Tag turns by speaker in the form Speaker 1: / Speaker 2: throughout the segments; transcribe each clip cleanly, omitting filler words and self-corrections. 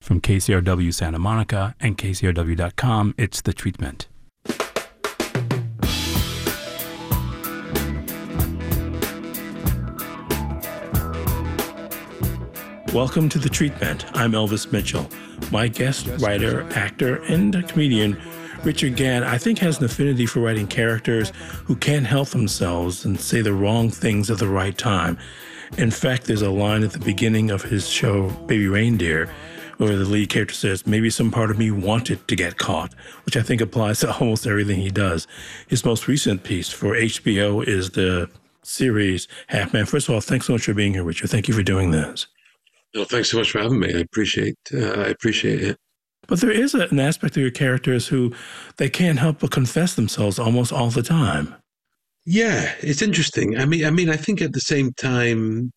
Speaker 1: From KCRW Santa Monica and KCRW.com, it's The Treatment. Welcome to The Treatment. I'm Elvis Mitchell. My guest writer, actor, and comedian, Richard Gadd, I think has an affinity for writing characters who can't help themselves and say the wrong things at the right time. In fact, there's a line at the beginning of his show, Baby Reindeer, where the lead character says, maybe some part of me wanted to get caught, which I think applies to almost everything he does. His most recent piece for HBO is the series Half Man. First of all, thanks so much for being here, Richard. Thank you for doing this.
Speaker 2: Well, thanks so much for having me. I appreciate it.
Speaker 1: But there is an aspect of your characters who they can't help but confess themselves almost all the time.
Speaker 2: Yeah, it's interesting. I mean, I think at the same time,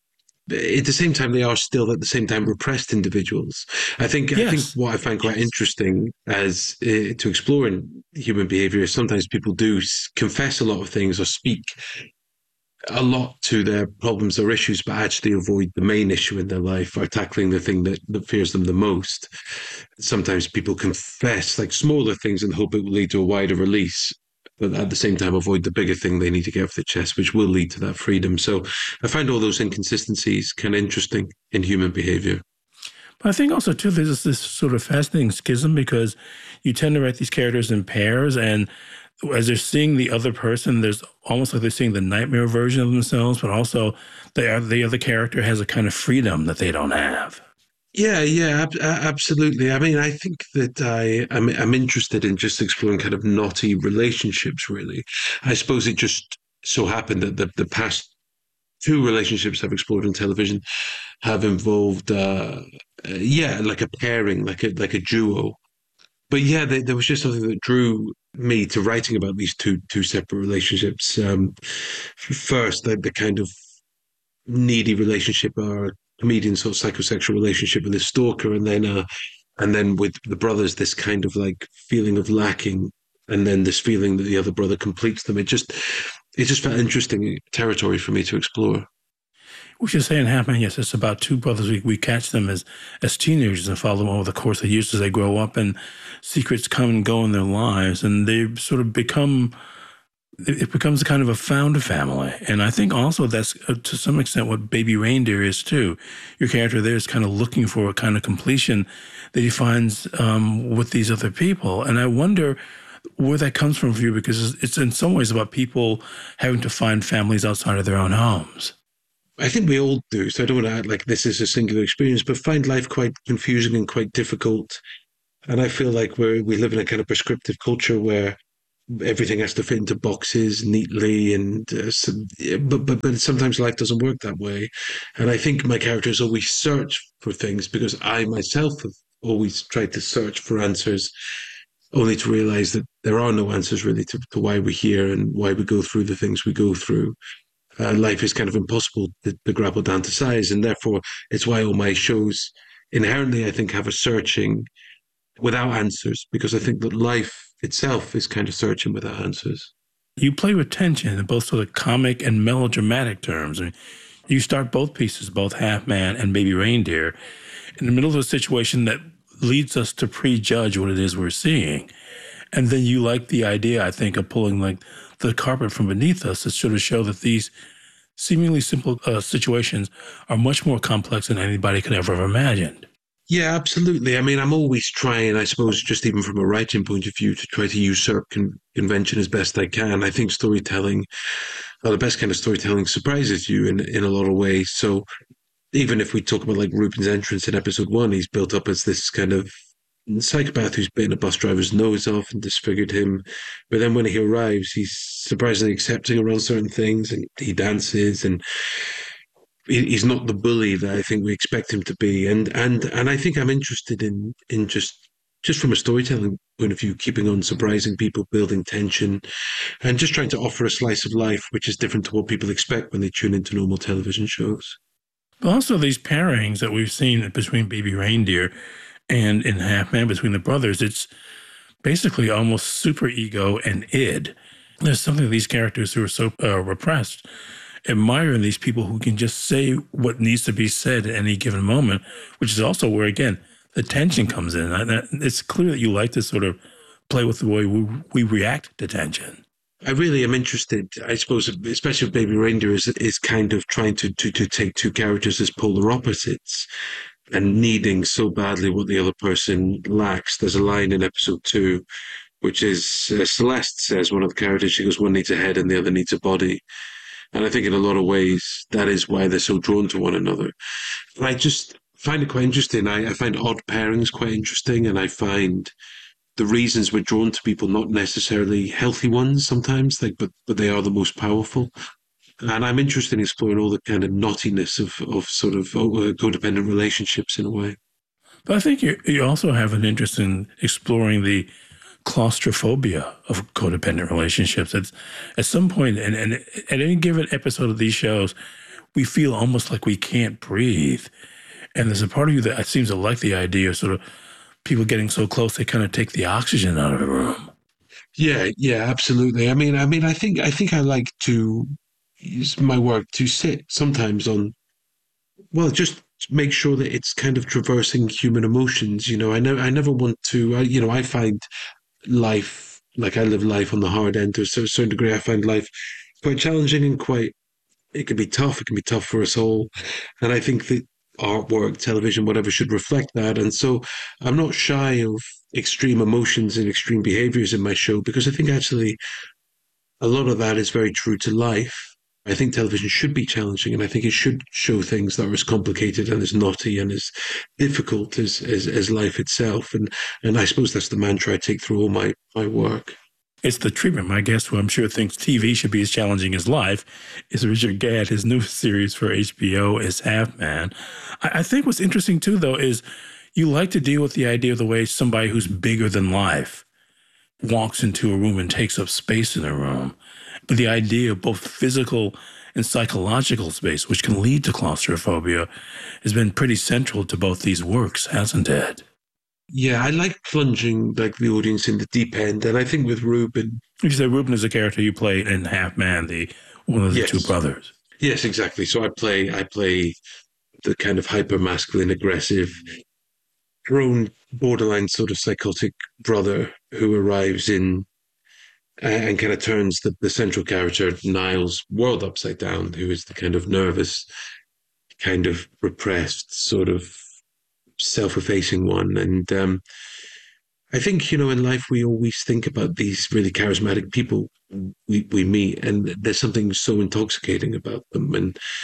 Speaker 2: they are still at the same time repressed individuals. I think what I find quite interesting as to explore in human behavior is sometimes people do confess a lot of things or speak a lot to their problems or issues, but actually avoid the main issue in their life or tackling the thing that fears them the most. Sometimes people confess like smaller things and hope it will lead to a wider release, but at the same time avoid the bigger thing they need to get off their chest, which will lead to that freedom. So I find all those inconsistencies kind of interesting in human behavior.
Speaker 1: But I think also, too, there's this sort of fascinating schism because you tend to write these characters in pairs, and as they're seeing the other person, there's almost like they're seeing the nightmare version of themselves, but also the other character has a kind of freedom that they don't have.
Speaker 2: Yeah, absolutely. I mean, I think that I'm interested in just exploring kind of knotty relationships, really. I suppose it just so happened that the past two relationships I've explored on television have involved, like a pairing, like a duo. But yeah, there was just something that drew me to writing about these two separate relationships. First, the kind of needy relationship or comedian sort of psychosexual relationship with his stalker, and then with the brothers, this kind of like feeling of lacking, and then this feeling that the other brother completes them. It just felt interesting territory for me to explore.
Speaker 1: We should say in Half Man, yes, it's about two brothers. We catch them as teenagers and follow them over the course of years as they grow up, and secrets come and go in their lives, and they sort of it becomes a kind of a found family. And I think also that's to some extent what Baby Reindeer is too. Your character there is kind of looking for a kind of completion that he finds with these other people. And I wonder where that comes from for you, because it's in some ways about people having to find families outside of their own homes.
Speaker 2: I think we all do, so I don't want to act like this is a singular experience, but find life quite confusing and quite difficult. And I feel like we live in a kind of prescriptive culture where everything has to fit into boxes neatly, and but sometimes life doesn't work that way. And I think my characters always search for things because I myself have always tried to search for answers, only to realize that there are no answers really to why we're here and why we go through the things we go through. Life is kind of impossible to grapple down to size, and therefore it's why all my shows inherently, I think, have a searching without answers, because I think that life itself is kind of searching without answers.
Speaker 1: You play with tension in both sort of comic and melodramatic terms. I mean, you start both pieces, both Half Man and Baby Reindeer, in the middle of a situation that leads us to prejudge what it is we're seeing. And then you like the idea, I think, of pulling like the carpet from beneath us to sort of show that these seemingly simple situations are much more complex than anybody could ever have imagined.
Speaker 2: Yeah, absolutely. I mean, I'm always trying, I suppose, just even from a writing point of view, to try to usurp convention as best I can. I think storytelling, the best kind of storytelling surprises you in a lot of ways. So even if we talk about like Reuben's entrance in episode 1, he's built up as this kind of psychopath who's bitten a bus driver's nose off and disfigured him. But then when he arrives, he's surprisingly accepting around certain things, and he dances, and he's not the bully that I think we expect him to be. And I think I'm interested in just from a storytelling point of view, keeping on surprising people, building tension, and just trying to offer a slice of life which is different to what people expect when they tune into normal television shows.
Speaker 1: But also these pairings that we've seen between Baby Reindeer and in Half Man between the brothers, it's basically almost super ego and id. There's something these characters who are so repressed admire in these people who can just say what needs to be said at any given moment, which is also where, again, the tension comes in. It's clear that you like to sort of play with the way we react to tension.
Speaker 2: I really am interested. I suppose, especially with Baby Reindeer, is kind of trying to take two characters as polar opposites and needing so badly what the other person lacks. There's a line in episode 2, which is Celeste says, one of the characters, she goes, one needs a head and the other needs a body. And I think in a lot of ways, that is why they're so drawn to one another. And I just find it quite interesting. I find odd pairings quite interesting, and I find the reasons we're drawn to people not necessarily healthy ones sometimes, like but they are the most powerful. And I'm interested in exploring all the kind of knottiness of sort of codependent relationships in a way.
Speaker 1: But I think you also have an interest in exploring the claustrophobia of codependent relationships. It's at some point, and at any given episode of these shows, we feel almost like we can't breathe. And there's a part of you that seems to like the idea of sort of people getting so close they kind of take the oxygen out of the room.
Speaker 2: Yeah, absolutely. I think I like to use my work to sit sometimes on, well, just make sure that it's kind of traversing human emotions. I never want to. I find life, like I live life on the hard end to a certain degree. I find life quite challenging and quite. It can be tough. It can be tough for us all, and I think that artwork, television, whatever, should reflect that. And so I'm not shy of extreme emotions and extreme behaviors in my show because I think actually a lot of that is very true to life. I think television should be challenging, and I think it should show things that are as complicated and as knotty and as difficult as life itself. And I suppose that's the mantra I take through all my work.
Speaker 1: It's the treatment. My guest, who I'm sure thinks TV should be as challenging as life, is Richard Gadd. His new series for HBO is Half Man. I think what's interesting, too, though, is you like to deal with the idea of the way somebody who's bigger than life walks into a room and takes up space in a room. But the idea of both physical and psychological space, which can lead to claustrophobia, has been pretty central to both these works, hasn't it?
Speaker 2: Yeah, I like plunging like the audience in the deep end, and I think with Ruben,
Speaker 1: you said Ruben is a character you played in Half Man, one of the two brothers.
Speaker 2: Yes, exactly. So I play the kind of hyper masculine, aggressive, grown, borderline sort of psychotic brother who arrives in and kind of turns the central character Niall's world upside down, who is the kind of nervous, kind of repressed, sort of self-effacing one. And I think, in life we always think about these really charismatic people we meet, and there's something so intoxicating about them.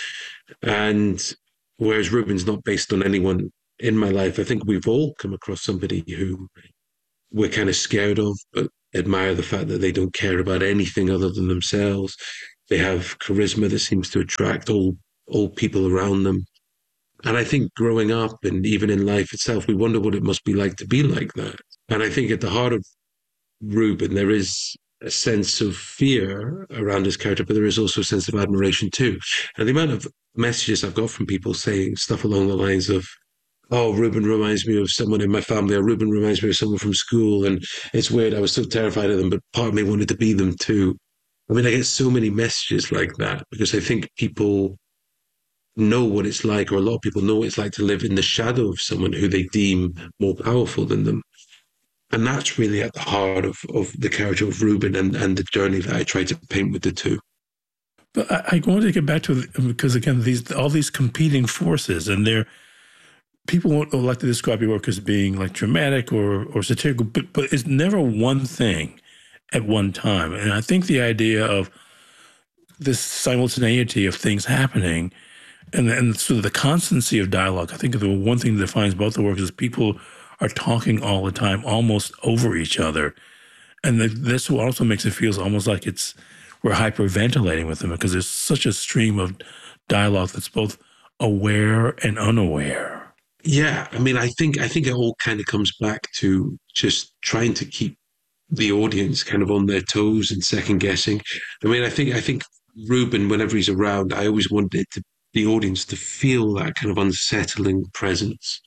Speaker 2: And whereas Ruben's not based on anyone in my life, I think we've all come across somebody who we're kind of scared of, but admire the fact that they don't care about anything other than themselves. They have charisma that seems to attract all people around them. And I think growing up and even in life itself, we wonder what it must be like to be like that. And I think at the heart of Ruben, there is a sense of fear around his character, but there is also a sense of admiration too. And the amount of messages I've got from people saying stuff along the lines of, oh, Ruben reminds me of someone in my family, or Ruben reminds me of someone from school. And it's weird. I was so terrified of them, but part of me wanted to be them too. I mean, I get so many messages like that because I think people know what it's like, or a lot of people know what it's like to live in the shadow of someone who they deem more powerful than them. And that's really at the heart of the character of Ruben and the journey that I try to paint with the two.
Speaker 1: But I want to get back to, because again, all these competing forces, and people won't like to describe your work as being like dramatic or satirical, but it's never one thing at one time. And I think the idea of this simultaneity of things happening and sort of the constancy of dialogue, I think the one thing that defines both the works is people are talking all the time, almost over each other. And this also makes it feel almost like we're hyperventilating with them because there's such a stream of dialogue that's both aware and unaware.
Speaker 2: Yeah, I mean, I think it all kind of comes back to just trying to keep the audience kind of on their toes and second guessing. I mean, I think Ruben, whenever he's around, I always wanted the audience to feel that kind of unsettling presence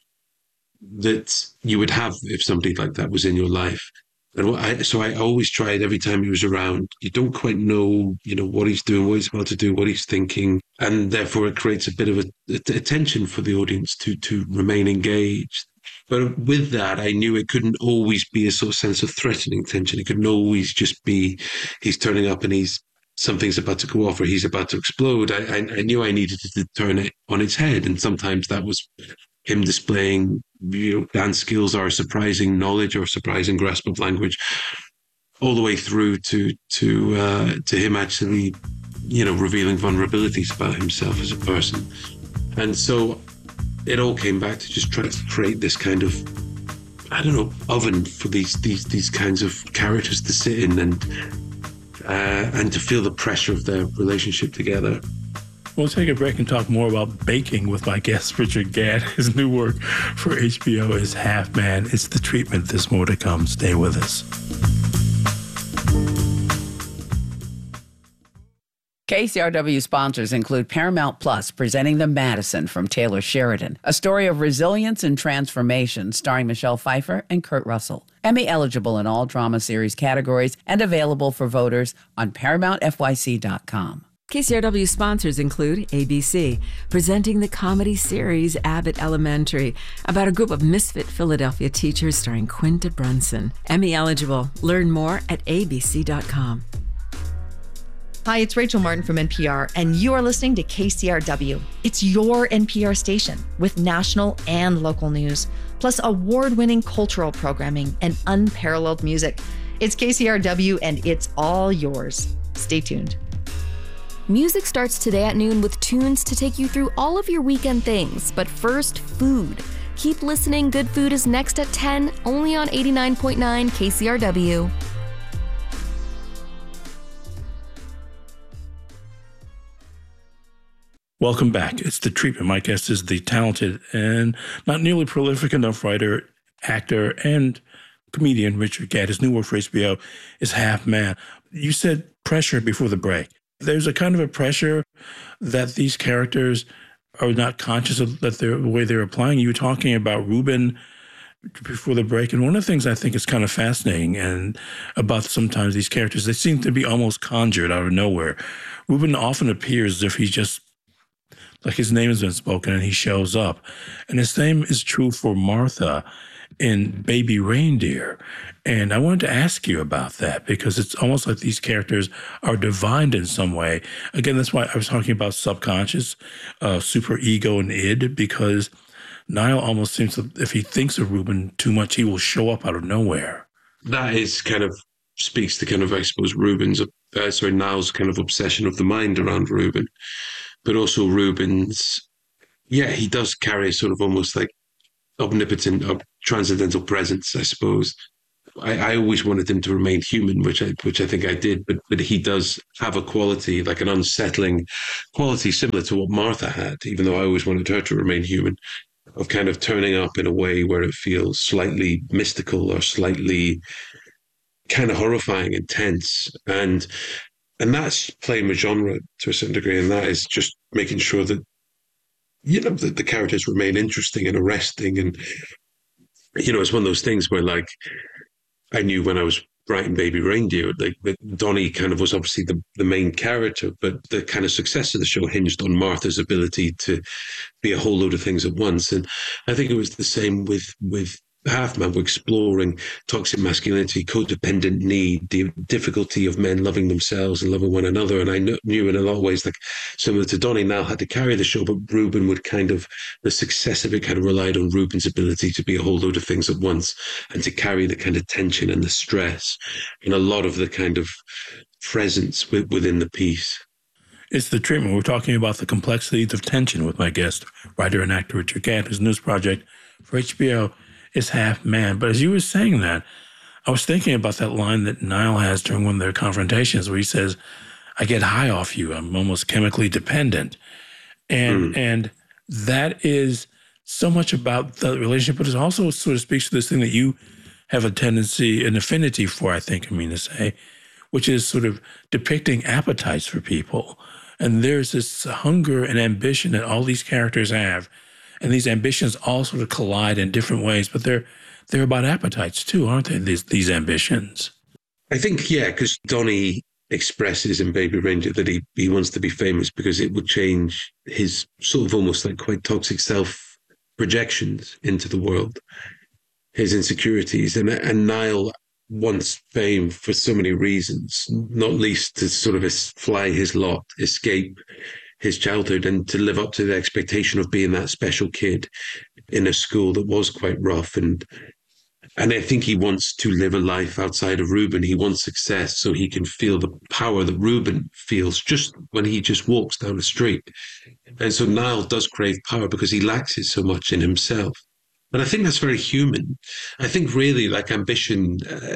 Speaker 2: that you would have if somebody like that was in your life. And so I always tried every time he was around. You don't quite know, what he's doing, what he's about to do, what he's thinking, and therefore it creates a bit of a tension for the audience to remain engaged. But with that, I knew it couldn't always be a sort of sense of threatening tension. It couldn't always just be he's turning up and something's about to go off or he's about to explode. I knew I needed to turn it on its head, and sometimes that was him displaying dance skills or surprising knowledge or surprising grasp of language, all the way through to him actually revealing vulnerabilities about himself as a person. And so it all came back to just trying to create this kind of, I don't know, oven for these kinds of characters to sit in and to feel the pressure of their relationship together.
Speaker 1: We'll take a break and talk more about baking with my guest, Richard Gadd. His new work for HBO is Half Man. It's The Treatment. There's more to come. Stay with us.
Speaker 3: KCRW sponsors include Paramount Plus, presenting The Madison from Taylor Sheridan, a story of resilience and transformation starring Michelle Pfeiffer and Kurt Russell. Emmy eligible in all drama series categories and available for voters on ParamountFYC.com.
Speaker 4: KCRW sponsors include ABC, presenting the comedy series Abbott Elementary, about a group of misfit Philadelphia teachers starring Quinta Brunson. Emmy eligible. Learn more at abc.com.
Speaker 5: Hi, it's Rachel Martin from NPR, and you are listening to KCRW. It's your NPR station with national and local news, plus award-winning cultural programming and unparalleled music. It's KCRW, and it's all yours. Stay tuned.
Speaker 6: Music starts today at noon with tunes to take you through all of your weekend things. But first, food. Keep listening. Good Food is next at 10, only on 89.9 KCRW.
Speaker 1: Welcome back. It's The Treatment. My guest is the talented and not nearly prolific enough writer, actor, and comedian Richard Gadd. His new work for HBO is Half Man. You said pressure before the break. There's a kind of a pressure that these characters are not conscious of that the way they're applying. You were talking about Ruben before the break, and one of the things I think is kind of fascinating and about sometimes these characters, they seem to be almost conjured out of nowhere. Ruben often appears as if he's just like his name has been spoken and he shows up. And the same is true for Martha in Baby Reindeer. And I wanted to ask you about that because it's almost like these characters are divined in some way. Again, that's why I was talking about subconscious, super ego and id, because Niall almost seems to, if he thinks of Ruben too much, he will show up out of nowhere.
Speaker 2: That is kind of speaks to kind of, I suppose, Niall's kind of obsession of the mind around Ruben. But also Ruben's, he does carry sort of almost like omnipotent or transcendental presence, I suppose. I always wanted him to remain human, which I think I did, but he does have a quality, like an unsettling quality similar to what Martha had, even though I always wanted her to remain human, of kind of turning up in a way where it feels slightly mystical or slightly kind of horrifying and tense. And that's playing with genre to a certain degree, and that is just making sure that that the characters remain interesting and arresting. And it's one of those things where, like, I knew when I was writing Baby Reindeer, like that Donnie kind of was obviously the main character, but the kind of success of the show hinged on Martha's ability to be a whole load of things at once. And I think it was the same with Half Man. We're exploring toxic masculinity, codependent need, the difficulty of men loving themselves and loving one another. And I knew in a lot of ways, like similar to Donnie, Niall had to carry the show, but Ruben would the success of it kind of relied on Ruben's ability to be a whole load of things at once and to carry the kind of tension and the stress and a lot of the kind of presence within the piece.
Speaker 1: It's The Treatment. We're talking about the complexities of tension with my guest, writer and actor Richard Gadd. His news project for HBO is Half Man. But as you were saying that, I was thinking about that line that Niall has during one of their confrontations where he says, I get high off you. I'm almost chemically dependent. And that is so much about the relationship, but it also sort of speaks to this thing that you have a tendency, an affinity for, I think I mean to say, which is sort of depicting appetites for people. And there's this hunger and ambition that all these characters have. And these ambitions all sort of collide in different ways, but they're about appetites too, aren't they, these ambitions?
Speaker 2: I think, because Donnie expresses in Baby Reindeer that he wants to be famous because it would change his sort of almost like quite toxic projections into the world, his insecurities. And Niall wants fame for so many reasons, not least to sort of fly his lot, escape his childhood, and to live up to the expectation of being that special kid in a school that was quite rough. And I think he wants to live a life outside of Reuben. He wants success so he can feel the power that Reuben feels just when he just walks down the street. And so Niall does crave power because he lacks it so much in himself. And I think that's very human. I think really like ambition,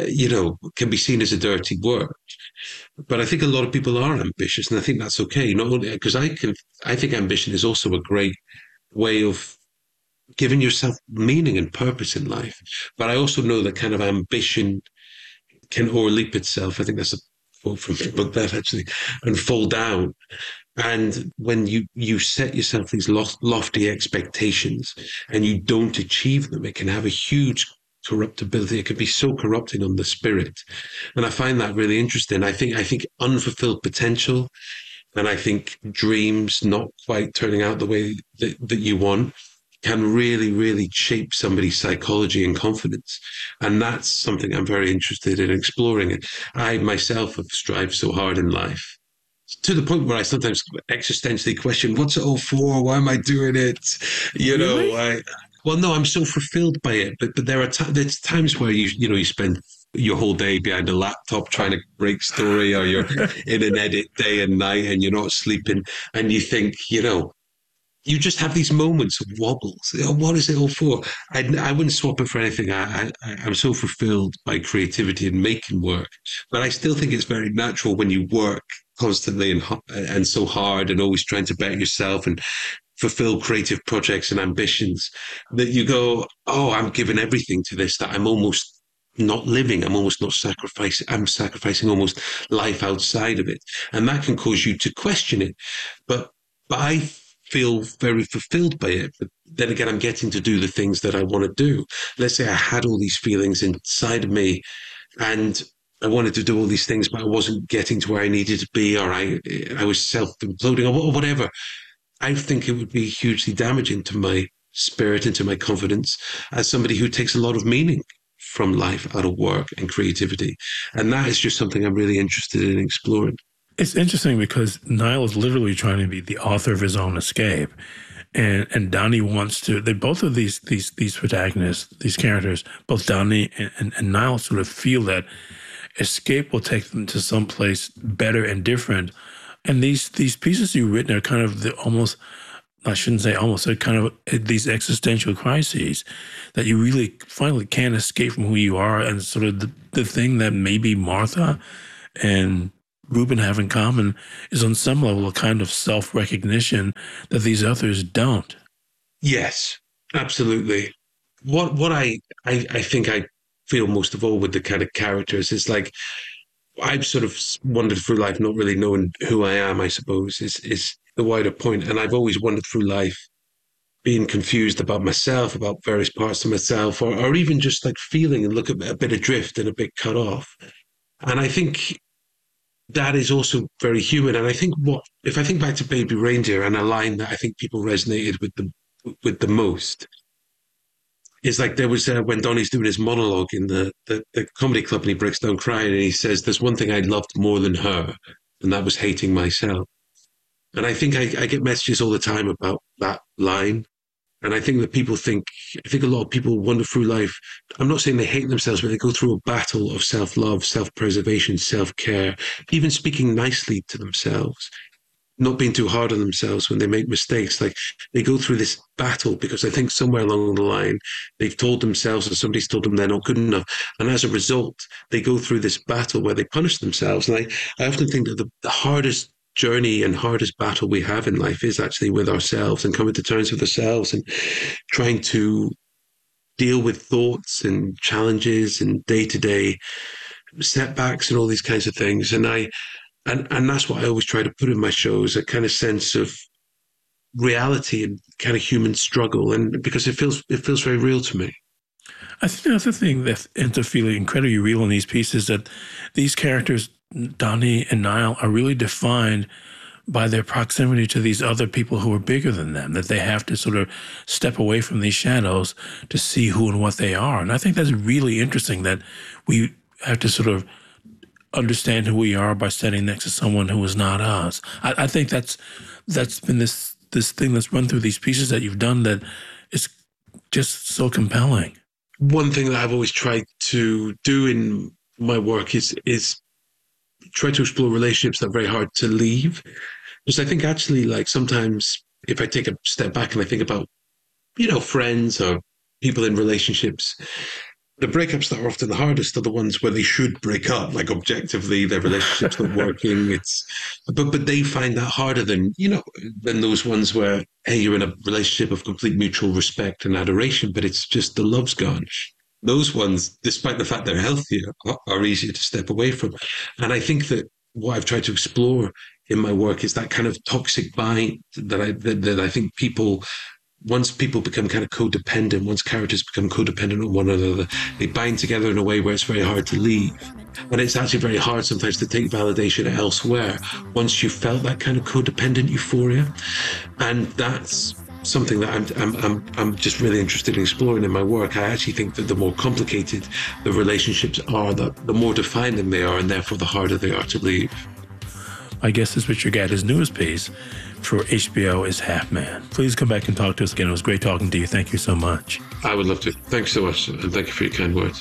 Speaker 2: can be seen as a dirty word. But I think a lot of people are ambitious, and I think that's okay. Not only because I think ambition is also a great way of giving yourself meaning and purpose in life. But I also know that kind of ambition can overleap itself. I think that's a quote from Macbeth, actually, and fall down. And when you set yourself these lofty expectations and you don't achieve them, it can have a huge corruptibility. It could be so corrupting on the spirit. And I find that really interesting. I think unfulfilled potential, and I think dreams not quite turning out the way that you want, can really, really shape somebody's psychology and confidence. And that's something I'm very interested in exploring. I myself have strived so hard in life, to the point where I sometimes existentially question, what's it all for? Why am I doing it?
Speaker 3: Really?
Speaker 2: Well, no, I'm so fulfilled by it. But there are there's times where you spend your whole day behind a laptop trying to break story, or you're in an edit day and night and you're not sleeping, and you think, you just have these moments of wobbles. What is it all for? I wouldn't swap it for anything. I'm so fulfilled by creativity and making work, but I still think it's very natural when you work constantly and so hard and always trying to better yourself and fulfill creative projects and ambitions, that you go, oh, I'm giving everything to this, that I'm almost not living. I'm almost not sacrificing. I'm sacrificing almost life outside of it. And that can cause you to question it. But I feel very fulfilled by it. But then again, I'm getting to do the things that I want to do. Let's say I had all these feelings inside of me and I wanted to do all these things, but I wasn't getting to where I needed to be, or I was self-imploding or whatever. I think it would be hugely damaging to my spirit and to my confidence as somebody who takes a lot of meaning from life out of work and creativity. And that is just something I'm really interested in exploring.
Speaker 1: It's interesting because Niall is literally trying to be the author of his own escape. And Donnie wants to, they both of these protagonists, these characters, both Donnie and Niall sort of feel that escape will take them to someplace better and different. And these pieces you've written are kind of I shouldn't say almost, they're kind of these existential crises that you really finally can't escape from who you are, and sort of the thing that maybe Martha and Reuben have in common is on some level a kind of self-recognition that these others don't.
Speaker 2: Yes, absolutely. What I think I feel most of all with the kind of characters is like, I've sort of wandered through life not really knowing who I am, I suppose, is the wider point. And I've always wandered through life being confused about myself, about various parts of myself, or even just like feeling and look a bit adrift and a bit cut off. And I think that is also very human. And I think if I think back to Baby Reindeer, and a line that I think people resonated with the most is like, there was when Donnie's doing his monologue in the comedy club and he breaks down crying and he says, there's one thing I loved more than her, and that was hating myself. And I think I get messages all the time about that line. And I think that I think a lot of people wander through life. I'm not saying they hate themselves, but they go through a battle of self-love, self-preservation, self-care, even speaking nicely to themselves, not being too hard on themselves when they make mistakes. Like, they go through this battle because I think somewhere along the line, they've told themselves or somebody's told them they're not good enough. And as a result, they go through this battle where they punish themselves. And I often think that the hardest journey and hardest battle we have in life is actually with ourselves, and coming to terms with ourselves and trying to deal with thoughts and challenges and day-to-day setbacks and all these kinds of things. And that's what I always try to put in my shows, a kind of sense of reality and kind of human struggle, and because it feels very real to me.
Speaker 1: I think the other thing that ends up feeling incredibly real in these pieces is that these characters, Donnie and Niall, are really defined by their proximity to these other people who are bigger than them, that they have to sort of step away from these shadows to see who and what they are. And I think that's really interesting, that we have to sort of understand who we are by standing next to someone who is not us. I think that's been this thing that's run through these pieces that you've done that is just so compelling.
Speaker 2: One thing that I've always tried to do in my work is try to explore relationships that are very hard to leave. Because I think actually, like, sometimes if I take a step back and I think about, friends or people in relationships, the breakups that are often the hardest are the ones where they should break up, like objectively, their relationship's not working. But they find that harder than those ones where, hey, you're in a relationship of complete mutual respect and adoration, but it's just the love's gone. Those ones, despite the fact they're healthier, are easier to step away from. And I think that what I've tried to explore in my work is that kind of toxic bind that I think once people become kind of codependent, once characters become codependent on one another, they bind together in a way where it's very hard to leave. And it's actually very hard sometimes to take validation elsewhere once you've felt that kind of codependent euphoria. And that's something that I'm just really interested in exploring in my work. I actually think that the more complicated the relationships are, the more defining they are, and therefore the harder they are to leave.
Speaker 1: My guest is Richard Gadd. His newest piece for HBO is Half Man. Please come back and talk to us again. It was great talking to you. Thank you so much.
Speaker 2: I would love to. Thanks so much, and thank you for your kind words.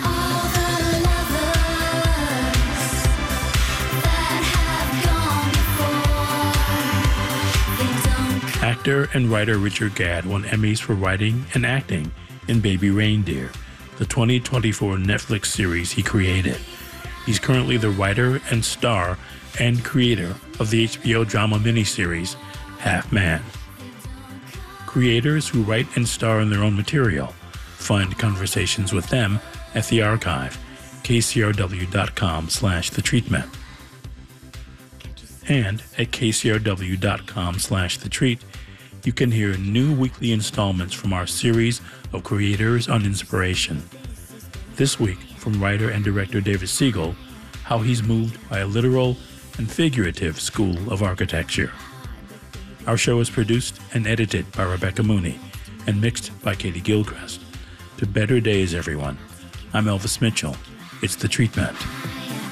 Speaker 1: Actor and writer Richard Gadd won Emmys for writing and acting in Baby Reindeer, the 2024 Netflix series he created. He's currently the writer and star and creator of the HBO drama miniseries Half Man. Creators who write and star in their own material, find conversations with them at the archive, kcrw.com/thetreatment. And at kcrw.com/thetreat, you can hear new weekly installments from our series of Creators on Inspiration. This week, from writer and director David Siegel, how he's moved by a literal and figurative school of architecture. Our show is produced and edited by Rebecca Mooney and mixed by Katie Gilchrist. To better days, everyone. I'm Elvis Mitchell. It's The Treatment.